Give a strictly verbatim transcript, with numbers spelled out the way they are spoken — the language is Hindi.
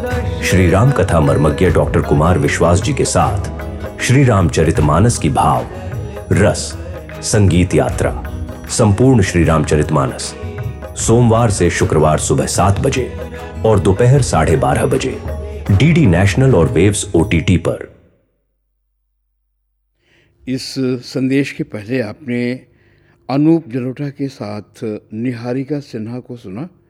श्री राम कथा मर्मज्ञ डॉक्टर कुमार विश्वास जी के साथ श्री रामचरितमानस की भाव, रस, संगीत यात्रा, संपूर्ण श्री रामचरितमानस, सोमवार से शुक्रवार सुबह सात बजे और दोपहर साढ़े बारह बजे डीडी नेशनल और वेव्स ओटीटी पर। इस संदेश के पहले आपने अनूप जलोटा के साथ निहारिका सिन्हा को सुना